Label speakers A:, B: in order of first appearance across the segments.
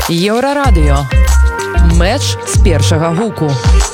A: Еўрарадыё. Мэч з першага гуку.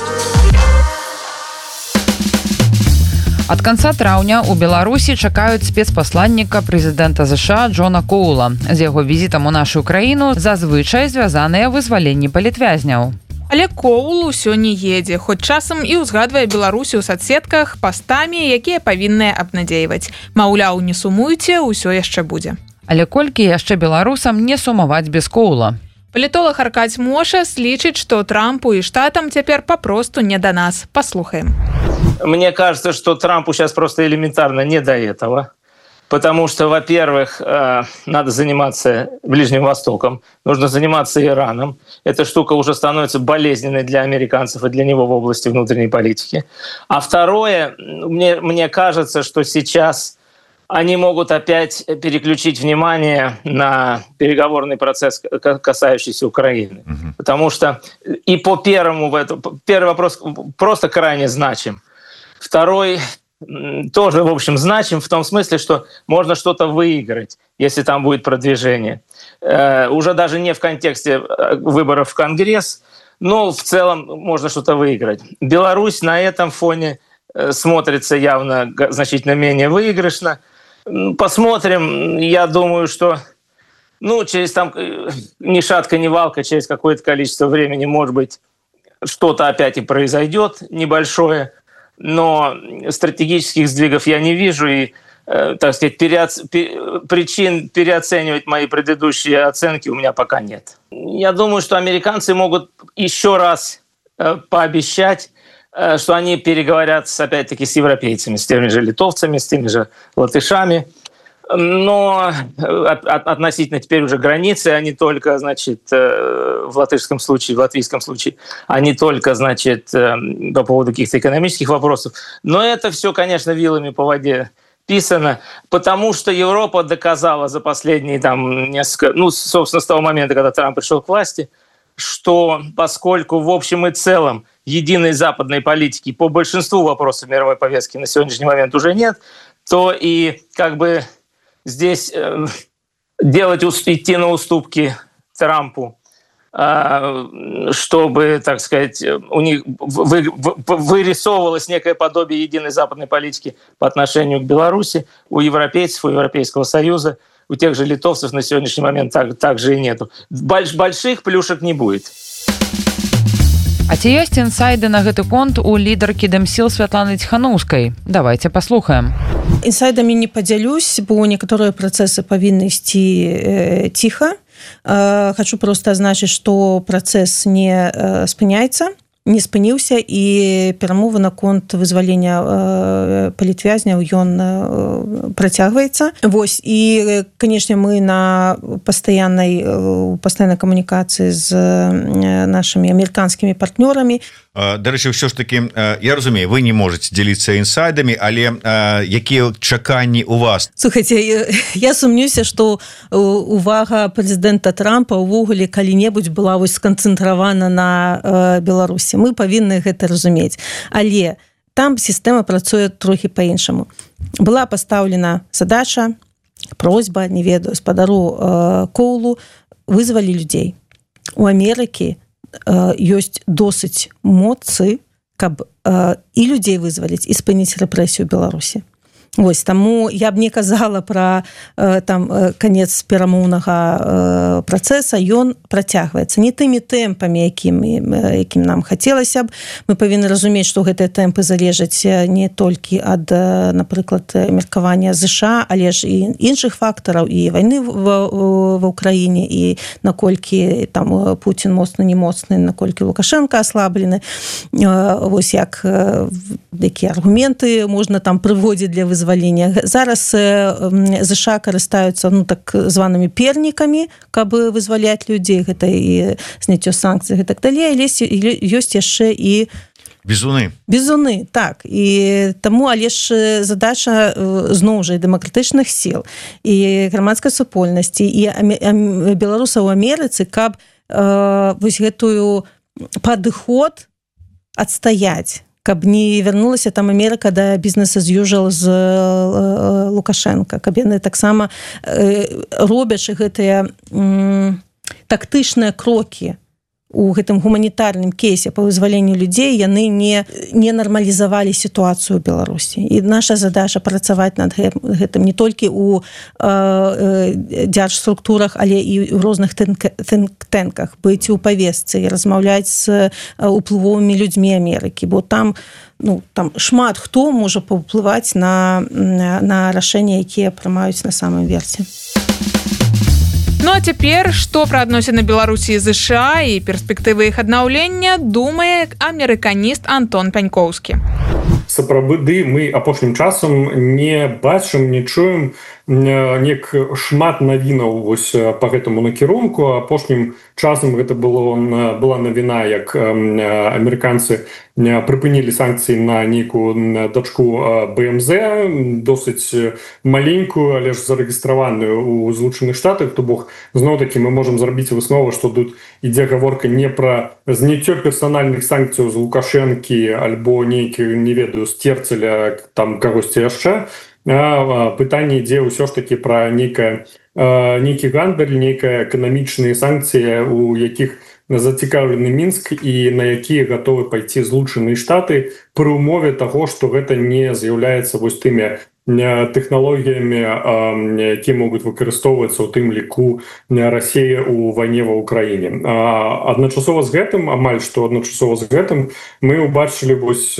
A: Ад канца траўня ў Беларусі чакаюць спецпасланніка прэзідэнта ЗША Джона Коула. З яго візітам у нашу краіну зазвычай звязаныя вызваленні палітвязняў.
B: Але Коул усё не едзе, хоць часам і ўзгадвае Беларусі ў соцсетках пастамі, якія павінныя абнадзейваць. Маўляў, не сумуйце, усё яшчэ будзе.
A: Але колькі яшчэ беларусам не сумаваць без Коула?
B: Палітолог Аркадзь Мошас лічыць, што Трампу і штатам цяпер папросту не до нас. Послухаем.
C: Мне кажется, что Трампу сейчас просто элементарно не до этого. Потому что, во-первых, надо заниматься Ближним Востоком, нужно заниматься Ираном. Эта штука уже становится болезненной для американцев и для него в области внутренней политики. А второе, мне кажется, что сейчас они могут опять переключить внимание на переговорный процесс, касающийся Украины. Потому что и по первому, первый вопрос просто крайне значим. Второй тоже, в общем, значим в том смысле, что можно что-то выиграть, если там будет продвижение. Уже даже не в контексте выборов в Конгресс, но в целом можно что-то выиграть. Беларусь на этом фоне смотрится явно значительно менее выигрышно. Посмотрим. Я думаю, что через там ни шатка, ни валка, через какое-то количество времени, может быть, что-то опять и произойдет небольшое. Но стратегических сдвигов я не вижу, и, так сказать, причин переоценивать мои предыдущие оценки у меня пока нет. Я думаю, что американцы могут еще раз пообещать, что они переговорят опять-таки с европейцами, с теми же литовцами, с теми же латышами. Но относительно теперь уже границы, а не только, значит, в латышском случае, в латвийском случае, а не только, значит, по поводу каких-то экономических вопросов. Но это все, конечно, вилами по воде писано, потому что Европа доказала за последние там несколько, собственно, с того момента, когда Трамп пришел к власти, что поскольку в общем и целом единой западной политики по большинству вопросов мировой повестки на сегодняшний момент уже нет, то и как бы здесь идти на уступки Трампу, чтобы, так сказать, у них вырисовывалось некое подобие единой западной политики по отношению к Беларуси, у европейцев, у Европейского Союза, у тех же литовцев на сегодняшний момент также и нету. Больших плюшек не будет.
A: А ці ёсць інсайды на гэты конт у лідаркі Дэмсіл Святланы Ціханаўскай? Давайте паслухаем.
D: Інсайдамі не падзялюсь, бо некаторыя працэсы павінны ісці ціха. Хочу просто азначыць, што працэс не спыняецца, не спыніўся, і перамовы наконт вызвалення палітвязняў ён працягваецца. Вось, і, канешне, мы на пастаяннай камунікацыі з нашымі амерыканскімі партнёрамі.
E: Дарэчы, ўсё ж таки, я разумею, вы не можете дзяліцца інсайдамі, але якія чаканні у вас?
D: Слухайте, я сумнюся, што увага прэзідэнта Трампа ўвогуле калі-небудзь была вось сканцэнтравана на Беларусі. Мы павінны гэта разумець. Але там сістэма працуе трохі па-іншаму. Была пастаўлена задача, просьба, не ведаю, спадару Коулу вызвалі людзей. У Амерыкі ёсць досыць моцы, каб і людзей вызваліць, і спыніць рэпрэсію ў Беларусі. Вось, таму я б не казала пра канец перамоўнага працэса, ён працягваецца не тымі тэмпамі, якім нам хацелася б. Мы павінны разумець, што гэтыя тэмпы залежаць не толькі ад, напрыклад, меркавання ЗША, але ж і іншых фактараў, і вайны ва ўкраіне, і наколькі там Пуцін моцны, не моцны, наколькі Лукашенко аслаблены. Вось як якія аргументы можна там прыводзіць для вызвалення. Зараз ЗША карыстаюцца так званымі пернікамі, каб вызваляць людзей, гэта і зняццё санкцый, і так далей, але ёсць яшчэ і бізуны, так. І таму, але ж задача зноў жа і дэмакратычных сіл, і грамадскай супольнасці, і беларусаў у Амерыцы, каб вось гэтую падыход адстаяць, каб не вярнулася там Амерыка да бізнес as usual з Лукашенко, каб яны таксама робячы гэтыя тактычныя крокі у гэтым гуманітарным кейсе па вызваленню людзей яны не нармалізавалі сітуацыю ў Беларусі. І наша задача працаваць над гэтым не толькі ў дзяржструктурах, але і ў розных think-тэнках, быць у павестцы і размаўляць з уплывовымі людзьмі Амерыкі, бо там шмат хто можа паўплываць на рашэнні, якія прымаюць на самым версе.
B: Ну а цяпер, што пра адносіны Беларусі і ЗША і перспектывы іх аднаўлення думае амерыканіст Антон Пянькоўскі.
F: Сапраўды мы апошнім часам не бачым, не чуем неяк шмат навінаў вось па гэтаму накірунку. Апошнім часам гэта была навіна, як амерыканцы прыпынілі санкцыі на нейкую дачку БМЗ, досыць маленькую, але ж зарэгістраваную ў Злучаных Штатах. То бок зноў-такі мы можам зрабіць выснову, што тут ідзе гаворка не пра зняццё персанальных санкцыяў з Лукашэнкі альбо нейкі, не ведаю, з Терцеля, там кагосьці яшчэ. Пытанне ідзе ўсё ж такі пра нейкі гандаль, нейкая эканамічныя санкцыі, у якіх зацікаўлены Мінск і на якія гатовы пайці Злучаныя Штаты пры ўмове таго, што гэта не з'яўляецца вось тымі тэхналогіямі, якія могуць выкарыстоўвацца ў тым ліку Расіі ў вайне ва ўкраіне. Адначасова з гэтым, амаль што адначасова з гэтым, мы ўбачылі вось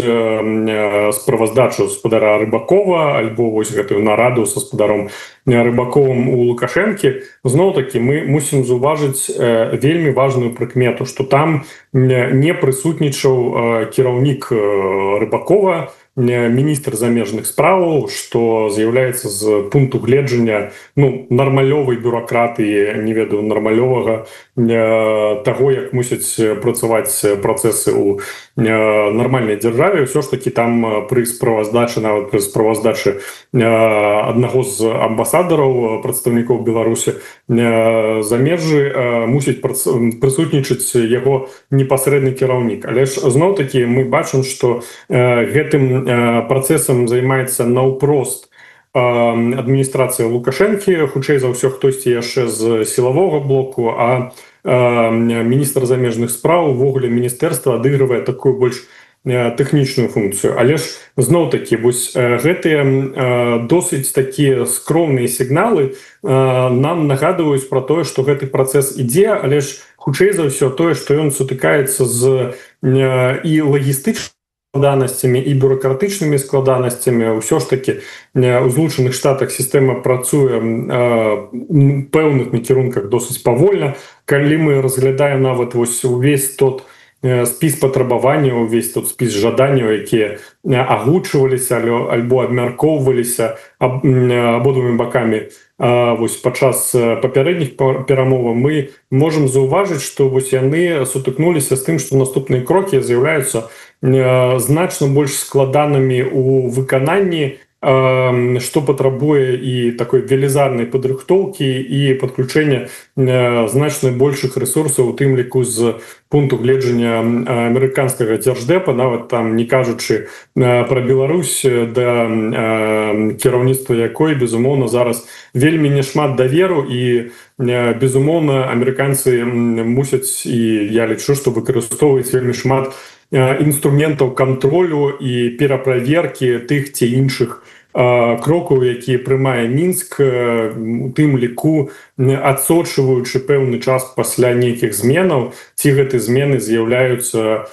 F: справаздачу гаспадара Рыбакова альбо вось гэтую нараду са гаспадаром Рыбаковым у Лукашэнкі. Зноў-такі мы мусім заўважыць вельмі важную прыкмету, што там не прысутнічаў кіраўнік Рыбакова, міністр замежных справаў, што з'яўляецца з пункту гледжання нармалёвай бюракратыі, не ведаю, нармалёвага таго, як мусяць працаваць працэсы ў нармальнай дзяржаве. Ўсё ж такі там пры справаздачы, нават пры справаздачы аднаго з амбасадараў, прадстаўнікоў Беларусі за межы, мусіць прысутнічаць яго непасрэдны кіраўнік. Але ж зноў-такі мы бачым, што гэтым працэсам займаецца наўпрост адміністрацыя Лукашэнкі, хутчэй за ўсё хтосьці яшчэ з сілавога блоку, а міністр замежных спраў, увогуле міністэрства адыгрывае такую больш тэхнічную функцыю. Але ж зноў-такі вось гэтыя досыць такія скромныя сігналы нам нагадваюць пра тое, што гэты працэс ідзе, але ж хутчэй за ўсё тое, што ён сутыкаецца з і лагістычнымі складанасцямі і бюракратычнымі складанасцямі. Ўсё ж такі у Злучаных Штатах сістэма працуе у пэўных накірунках досыць павольна. Калі мы разглядаем нават вось увесь тот спіс патрабаванняў, увесь тот спіс жаданняў, якія агучваліся альбо абмяркоўваліся абодвумі бакамі вось падчас папярэдніх перамоваў, мы можам заўважыць, што вось яны сутыкнуліся з тым, што наступныя крокі з'яўляюцца значна больш складанымі ў выкананні, што патрабуе і такой велізарнай падрыхтоўкі і падключэння значна большых рэсурсаў, у тым ліку з пункту гледжання амерыканскага дзярждэпа, нават там не кажучы пра Беларусь, да кіраўніцтва якой, безумоўна, зараз вельмі няшмат даверу, і безумоўна амерыканцы мусяць, і я лічу, што выкарыстоўваюць вельмі шмат інструментаў кантролю і пераправеркі тых ці іншых крокаў, якія прымае Мінск, у тым ліку адсочваючы пэўны час пасля нейкіх зменаў, ці гэты змены з'яўляюцца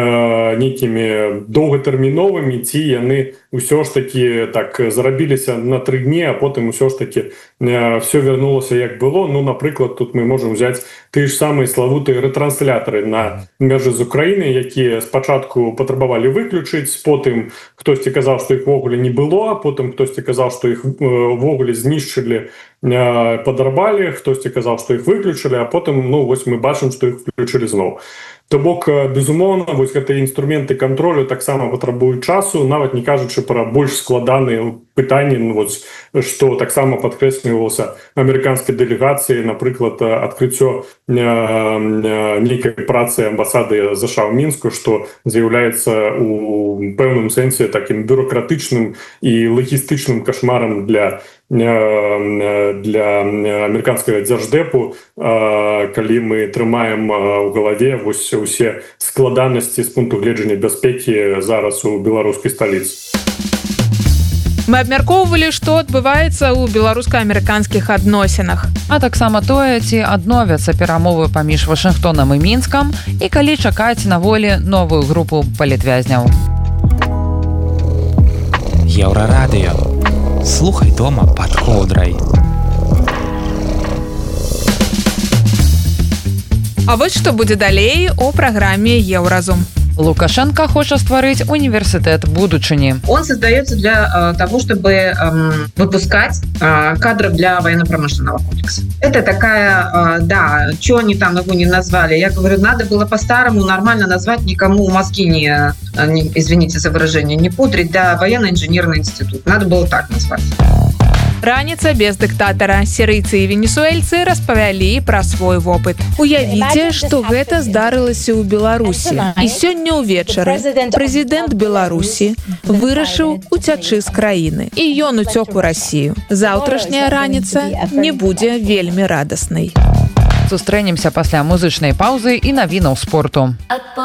F: нейкімі доўгатэрміновымі, ці яны ўсё ж такі так зрабіліся на 3 дні, а потым ўсё ж такі все вярнулася як было. Напрыклад, тут мы можам взяць тыя ж самыя славутыя рэтрансляторы на мяжы з Украіны, якія спачатку патрабавалі выключыць, потым хтосьці казаў, што іх ввогуле не было, потым хтосьці казаў, што іх ввогуле знішчылі, падарвалі, хтосьці казаў, што іх выключылі, а потым вось мы бачым, што іх включылі зноў. То бок, безумоўна, вось гэтыя інструменты кантролю таксама патрабуюць часу, нават не кажучы пра больш складаныя пытанні, што таксама падкрэслівалася амерыканскай дэлегацыі, напрыклад, адкрыццё нейкай працы амбасады ЗША ў Мінску, што з'яўляецца у пэўным сэнсе такім бюракратычным і лагістычным кашмарам для для амерыканскага дзярждэпу, калі мы трымаем у галаве вось усе складанасці з пункту гледжання бяспекі зараз у беларускай сталіцы.
B: Мы абмяркоўвалі, што адбываецца ў беларуска-амерыканскіх адносінах.
A: А таксама тое, ці адновяцца перамовы паміж Вашынгтонам і Мінскам і калі чакаць на волі новую групу палітвязняў.
G: Еўрарадыё. Слухай дома пад коўдрай.
B: А вось што будзе далей у праграме «Еўразум».
A: Лукашенко хочет стварыць университет будучыні.
H: Он создается для того, чтобы выпускать кадров для военно-промышленного комплекса. Это такая, да, что они там его не назвали. Я говорю, надо было по-старому нормально назвать, никому мозги не, извините за выражение, не пудрить, да, военно-инженерный институт. Надо было так назвать.
B: Раніца без дыктатара. Сірыйцы і венесуэльцы распавялі пра свой вопыт. Уявіце, што гэта здарылася ў Беларусі. І сёння ўвечары прэзідэнт Беларусі вырашыў уцячы з краіны. І ён уцёк у Расію. Заўтрашняя раніца не будзе вельмі радаснай.
A: Сустрэнемся пасля музычнай паўзы і навінаў спорту.